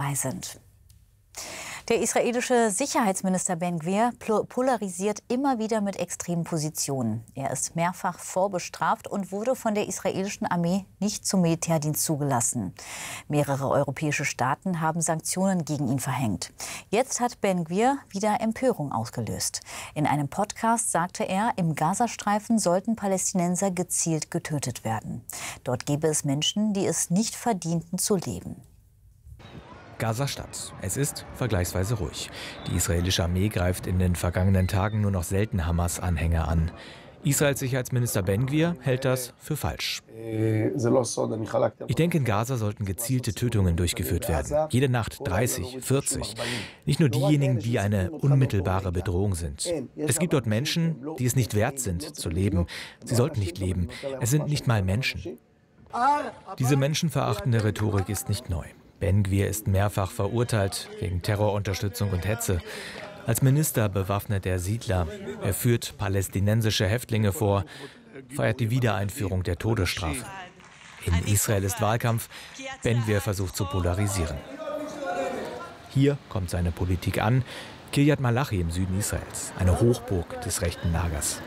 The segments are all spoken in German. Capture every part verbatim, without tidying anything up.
dabei sind. Der israelische Sicherheitsminister Ben Gvir polarisiert immer wieder mit extremen Positionen. Er ist mehrfach vorbestraft und wurde von der israelischen Armee nicht zum Militärdienst zugelassen. Mehrere europäische Staaten haben Sanktionen gegen ihn verhängt. Jetzt hat Ben Gvir wieder Empörung ausgelöst. In einem Podcast sagte er, im Gazastreifen sollten Palästinenser gezielt getötet werden. Dort gäbe es Menschen, die es nicht verdienten zu leben. Gaza-Stadt. Es ist vergleichsweise ruhig. Die israelische Armee greift in den vergangenen Tagen nur noch selten Hamas-Anhänger an. Israels Sicherheitsminister Ben Gvir hält das für falsch. Ich denke, in Gaza sollten gezielte Tötungen durchgeführt werden. Jede Nacht dreißig, vierzig. Nicht nur diejenigen, die eine unmittelbare Bedrohung sind. Es gibt dort Menschen, die es nicht wert sind, zu leben. Sie sollten nicht leben. Es sind nicht mal Menschen. Diese menschenverachtende Rhetorik ist nicht neu. Ben Gvir ist mehrfach verurteilt wegen Terrorunterstützung und Hetze. Als Minister bewaffnet er Siedler. Er führt palästinensische Häftlinge vor, feiert die Wiedereinführung der Todesstrafe. In Israel ist Wahlkampf. Ben Gvir versucht zu polarisieren. Hier kommt seine Politik an. Kiryat Malachi im Süden Israels, eine Hochburg des rechten Lagers.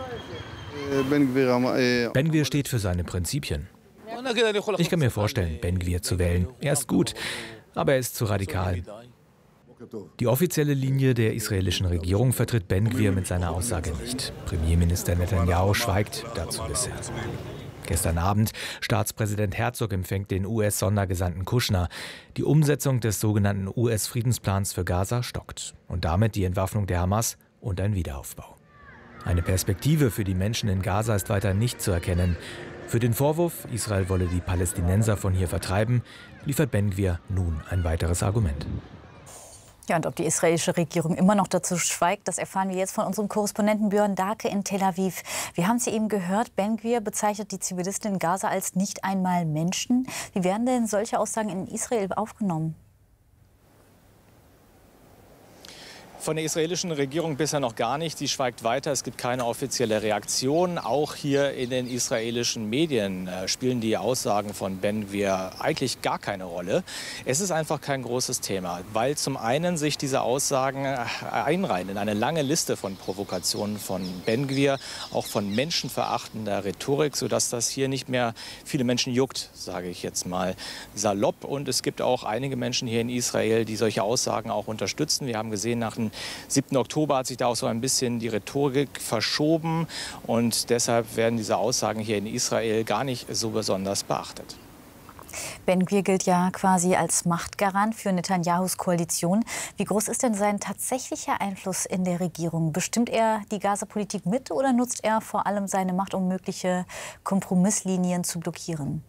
Ben Gvir steht für seine Prinzipien. Ich kann mir vorstellen, Ben Gvir zu wählen. Er ist gut, aber er ist zu radikal. Die offizielle Linie der israelischen Regierung vertritt Ben Gvir mit seiner Aussage nicht. Premierminister Netanyahu schweigt dazu bisher. Gestern Abend, Staatspräsident Herzog empfängt den U S-Sondergesandten Kushner. Die Umsetzung des sogenannten U S-Friedensplans für Gaza stockt. Und damit die Entwaffnung der Hamas und ein Wiederaufbau. Eine Perspektive für die Menschen in Gaza ist weiter nicht zu erkennen. Für den Vorwurf, Israel wolle die Palästinenser von hier vertreiben, liefert Ben Gvir nun ein weiteres Argument. Ja, und ob die israelische Regierung immer noch dazu schweigt, das erfahren wir jetzt von unserem Korrespondenten Björn Darke in Tel Aviv. Wir haben es ja eben gehört, Ben Gvir bezeichnet die Zivilisten in Gaza als nicht einmal Menschen. Wie werden denn solche Aussagen in Israel aufgenommen? Von der israelischen Regierung bisher noch gar nicht. Sie schweigt weiter. Es gibt keine offizielle Reaktion. Auch hier in den israelischen Medien äh, spielen die Aussagen von Ben Gvir eigentlich gar keine Rolle. Es ist einfach kein großes Thema, weil zum einen sich diese Aussagen einreihen in eine lange Liste von Provokationen von Ben Gvir, auch von menschenverachtender Rhetorik, sodass das hier nicht mehr viele Menschen juckt, sage ich jetzt mal salopp. Und es gibt auch einige Menschen hier in Israel, die solche Aussagen auch unterstützen. Wir haben gesehen, nach dem siebten Oktober hat sich da auch so ein bisschen die Rhetorik verschoben und deshalb werden diese Aussagen hier in Israel gar nicht so besonders beachtet. Ben Gvir gilt ja quasi als Machtgarant für Netanyahus Koalition. Wie groß ist denn sein tatsächlicher Einfluss in der Regierung? Bestimmt er die Gaza-Politik mit oder nutzt er vor allem seine Macht, um mögliche Kompromisslinien zu blockieren?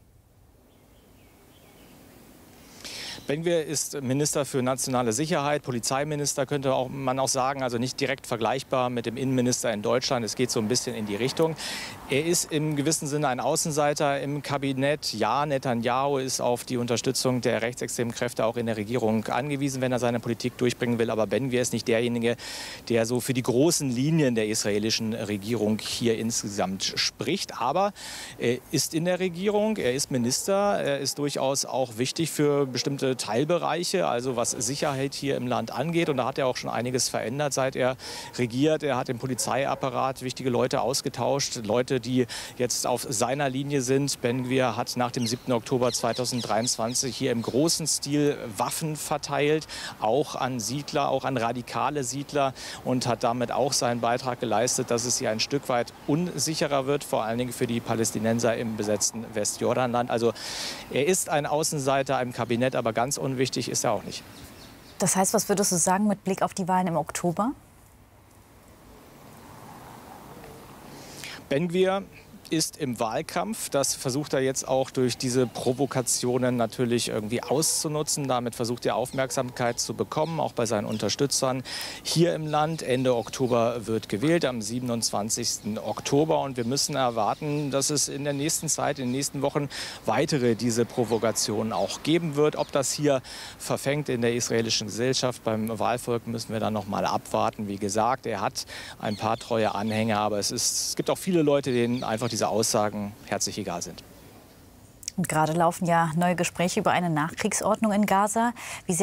Ben Gvir ist Minister für nationale Sicherheit, Polizeiminister könnte auch, man auch sagen, also nicht direkt vergleichbar mit dem Innenminister in Deutschland. Es geht so ein bisschen in die Richtung. Er ist im gewissen Sinne ein Außenseiter im Kabinett. Ja, Netanyahu ist auf die Unterstützung der rechtsextremen Kräfte auch in der Regierung angewiesen, wenn er seine Politik durchbringen will. Aber Ben Gvir ist nicht derjenige, der so für die großen Linien der israelischen Regierung hier insgesamt spricht. Aber er ist in der Regierung, er ist Minister, er ist durchaus auch wichtig für bestimmte Teilbereiche, also was Sicherheit hier im Land angeht. Und da hat er auch schon einiges verändert, seit er regiert. Er hat im Polizeiapparat wichtige Leute ausgetauscht, Leute, die jetzt auf seiner Linie sind. Ben Gvir hat nach dem siebten Oktober zweitausenddreiundzwanzig hier im großen Stil Waffen verteilt, auch an Siedler, auch an radikale Siedler und hat damit auch seinen Beitrag geleistet, dass es hier ein Stück weit unsicherer wird, vor allen Dingen für die Palästinenser im besetzten Westjordanland. Also er ist ein Außenseiter im Kabinett, aber ganz unwichtig ist er auch nicht. Das heißt, was würdest du sagen mit Blick auf die Wahlen im Oktober? Ben Gvir ist im Wahlkampf. Das versucht er jetzt auch durch diese Provokationen natürlich irgendwie auszunutzen. Damit versucht er Aufmerksamkeit zu bekommen, auch bei seinen Unterstützern hier im Land. Ende Oktober wird gewählt, am siebenundzwanzigsten Oktober. Und wir müssen erwarten, dass es in der nächsten Zeit, in den nächsten Wochen weitere diese Provokationen auch geben wird. Ob das hier verfängt in der israelischen Gesellschaft beim Wahlvolk, müssen wir dann noch mal abwarten. Wie gesagt, er hat ein paar treue Anhänger, aber es, ist, es gibt auch viele Leute, denen einfach diese Aussagen herzlich egal sind. Und gerade laufen ja neue Gespräche über eine Nachkriegsordnung in Gaza. Wie